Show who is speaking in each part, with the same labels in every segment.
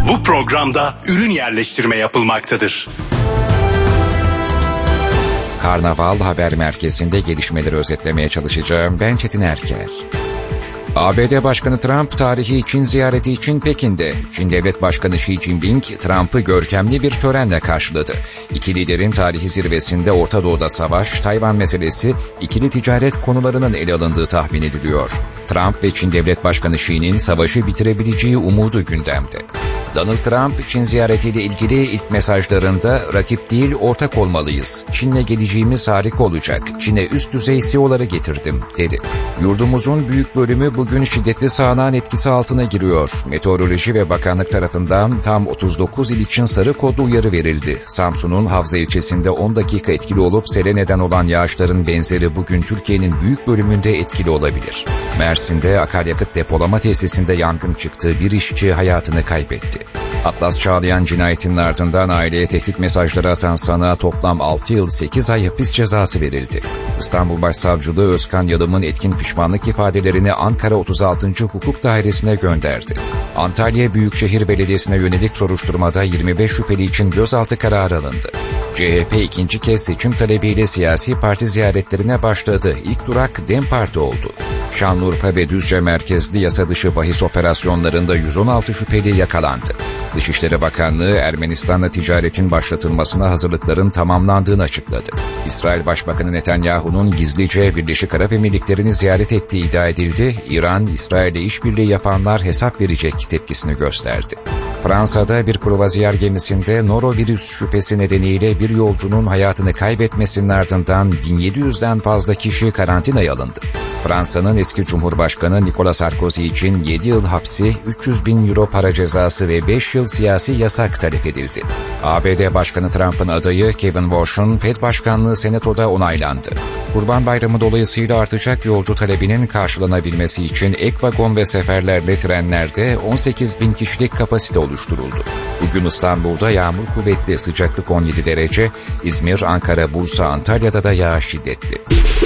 Speaker 1: Bu programda ürün yerleştirme yapılmaktadır.
Speaker 2: Karnaval Haber Merkezi'nde gelişmeleri özetlemeye çalışacağım. Ben Çetin Erker. ABD Başkanı Trump tarihi Çin ziyareti için Pekin'de. Çin Devlet Başkanı Xi Jinping, Trump'ı görkemli bir törenle karşıladı. İki liderin tarihi zirvesinde Orta Doğu'da savaş, Tayvan meselesi, ikili ticaret konularının ele alındığı tahmin ediliyor. Trump ve Çin Devlet Başkanı Xi'nin savaşı bitirebileceği umudu gündemde. Donald Trump, Çin ziyaretiyle ilgili ilk mesajlarında rakip değil ortak olmalıyız. Çin'le geleceğimiz harika olacak. Çin'e üst düzey CEO'ları getirdim, dedi. Yurdumuzun büyük bölümü bugün şiddetli sağanağın etkisi altına giriyor. Meteoroloji ve Bakanlık tarafından tam 39 il için sarı kodlu uyarı verildi. Samsun'un Havza ilçesinde 10 dakika etkili olup sele neden olan yağışların benzeri bugün Türkiye'nin büyük bölümünde etkili olabilir. Mersin'de akaryakıt depolama tesisinde yangın çıktı. Bir işçi hayatını kaybetti. Atlas Çağlayan cinayetinin ardından aileye tehdit mesajları atan sanığa toplam 6 yıl 8 ay hapis cezası verildi. İstanbul Başsavcılığı Özkan Yalım'ın etkin pişmanlık ifadelerini Ankara 36. Hukuk Dairesi'ne gönderdi. Antalya Büyükşehir Belediyesi'ne yönelik soruşturmada 25 şüpheli için gözaltı kararı alındı. CHP ikinci kez seçim talebiyle siyasi parti ziyaretlerine başladı. İlk durak DEM Parti oldu. Şanlıurfa ve Düzce merkezli yasa dışı bahis operasyonlarında 116 şüpheli yakalandı. Dışişleri Bakanlığı Ermenistan'la ticaretin başlatılmasına hazırlıkların tamamlandığını açıkladı. İsrail Başbakanı Netanyahu'nun gizlice Birleşik Arap Emirlikleri'ni ziyaret ettiği iddia edildi. İran, İsrail'le işbirliği yapanlar hesap verecek tepkisini gösterdi. Fransa'da bir kruvaziyer gemisinde norovirüs şüphesi nedeniyle bir yolcunun hayatını kaybetmesinin ardından 1700'den fazla kişi karantinaya alındı. Fransa'nın eski Cumhurbaşkanı Nicolas Sarkozy için 7 yıl hapsi, 300 bin euro para cezası ve 5 yıl siyasi yasak talep edildi. ABD Başkanı Trump'ın adayı Kevin Warsh'un FED Başkanlığı Senato'da onaylandı. Kurban Bayramı dolayısıyla artacak yolcu talebinin karşılanabilmesi için ek vagon ve seferlerle trenlerde 18 bin kişilik kapasite oluşturuldu. Bugün İstanbul'da yağmur kuvvetli, sıcaklık 17 derece, İzmir, Ankara, Bursa, Antalya'da da yağış şiddetli.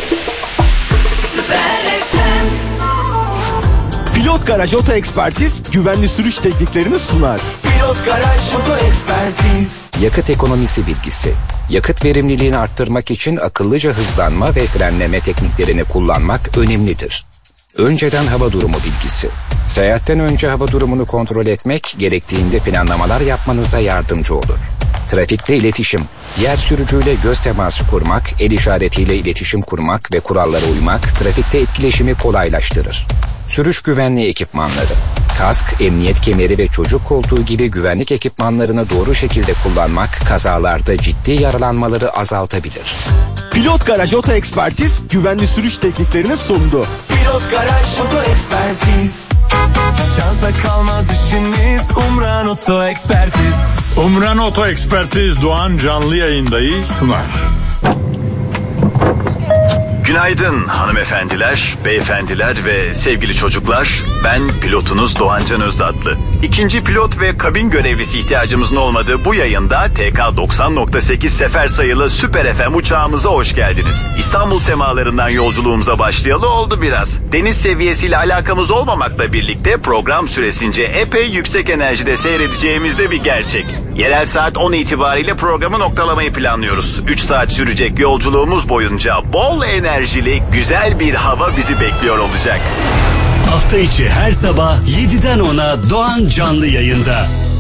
Speaker 3: Pilot Garaj Oto Ekspertiz güvenli sürüş tekniklerini sunar.
Speaker 4: Pilot Garaj Oto Ekspertiz.
Speaker 2: Yakıt ekonomisi bilgisi. Yakıt verimliliğini arttırmak için akıllıca hızlanma ve frenleme tekniklerini kullanmak önemlidir. Önceden hava durumu bilgisi. Seyahatten önce hava durumunu kontrol etmek, gerektiğinde planlamalar yapmanıza yardımcı olur. Trafikte iletişim. Diğer sürücüyle göz teması kurmak, el işaretiyle iletişim kurmak ve kurallara uymak trafikte etkileşimi kolaylaştırır. Sürüş güvenliği ekipmanları. Kask, emniyet kemeri ve çocuk koltuğu gibi güvenlik ekipmanlarını doğru şekilde kullanmak kazalarda ciddi yaralanmaları azaltabilir.
Speaker 3: Pilot Garaj Oto Ekspertiz güvenli sürüş tekniklerini sundu.
Speaker 4: Pilot Garaj Oto Ekspertiz. Şansa kalmaz işiniz, Umran Oto Ekspertiz.
Speaker 5: Umran Oto Ekspertiz Doğan canlı yayındayı sunar.
Speaker 6: Günaydın hanımefendiler, beyefendiler ve sevgili çocuklar. Ben pilotunuz Doğancan Özdatlı. İkinci pilot ve kabin görevlisi ihtiyacımızın olmadığı bu yayında TK 90.8 sefer sayılı Süper FM uçağımıza hoş geldiniz. İstanbul semalarından yolculuğumuza başlayalı oldu biraz. Deniz seviyesiyle alakamız olmamakla birlikte program süresince epey yüksek enerjide seyredeceğimiz de bir gerçek. Yerel saat 10 itibariyle programı noktalamayı planlıyoruz. 3 saat sürecek yolculuğumuz boyunca bol enerjili, güzel bir hava bizi bekliyor olacak.
Speaker 7: Hafta içi her sabah 7'den 10'a Doğan canlı yayında.